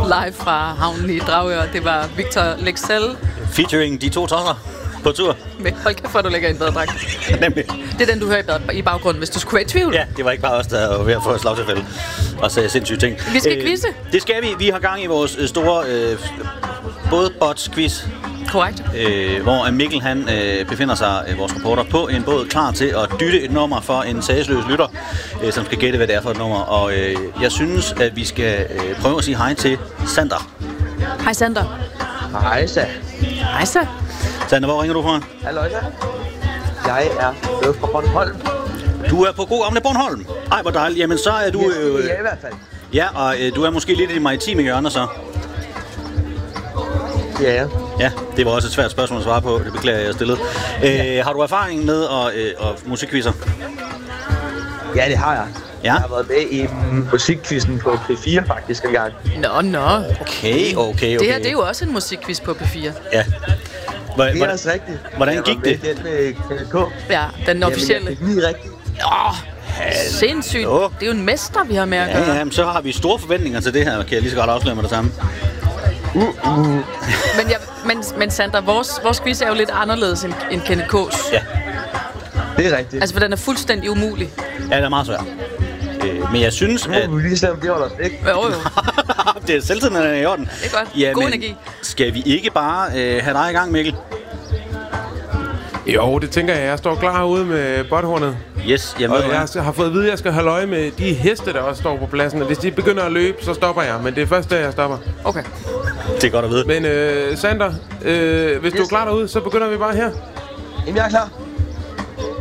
Live fra havnen i Dragør. Det var Victor Lexell. Featuring de to tosser på tur. Men hold kæft, hvor du lægger en badedragt. Nemlig. Det er den, du hører i baggrunden, hvis du skulle være i tvivl. Ja, det var ikke bare os, der var ved at få et slagtilfælde og sagde sindssyge ting. Vi skal quizze. Det skal vi. Vi har gang i vores store bådbots-quiz. Korrekt. Hvor Mikkel han befinder sig, vores reporter, på en båd klar til at dytte et nummer for en sagsløs lytter, som skal gætte, hvad det er for et nummer. Og jeg synes, at vi skal prøve at sige hej til Sander. Hej Sander. Hej så. Hej så. Sander, hvor ringer du fra? Halløj så. Jeg er fra Bornholm. Du er på god gamle Bornholm. Ej, hvor dejligt. Jamen, så er du... Ja, i hvert fald. Ja, og du er måske lidt i de maritime hjørner, så. Ja. Ja, det var også et svært spørgsmål at svare på. Det beklager jeg stillet. Har du erfaring med at musikquizzer? Ja, det har jeg. Ja. Jeg har været med i musikquizzen på P4 faktisk en gang. Nå. Okay. Det her, det er jo også en musikquiz på P4. Ja. Det er også rigtigt. Hvordan gik det? Jeg var med Kenneth K. Ja, den officielle. Jeg fik lige rigtigt. Sindssygt. Det er jo en mester, vi har med at gøre. Ja, så har vi store forventninger til det her, kan jeg lige så godt afsløre med det samme. Men Sander, vores quiz er jo lidt anderledes end Kenneth K's. Ja. Det er rigtigt. Altså, for den er fuldstændig umulig. Ja, det er meget svært. Men jeg synes, at... Nu må vi lige se, om det holder os væk. Jo. Det er selvtiden, der er i orden. Det er godt. Ja, God men energi. Skal vi ikke bare have dig i gang, Mikkel? Jo, det tænker jeg. Jeg står klar herude med botthornet. Yes, jeg Og jeg har fået at vide, at jeg skal holde øje med de heste, der også står på pladsen. Og hvis de begynder at løbe, så stopper jeg. Men det er først der, jeg stopper. Okay. Det er godt at vide. Men Sander, hvis du er klar derude, så begynder vi bare her. Jamen, jeg er klar.